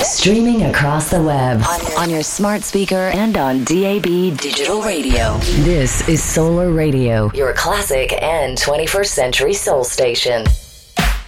Streaming across the web, on your smart speaker, and on DAB Digital Radio. This is Solar Radio, your classic and 21st century soul station.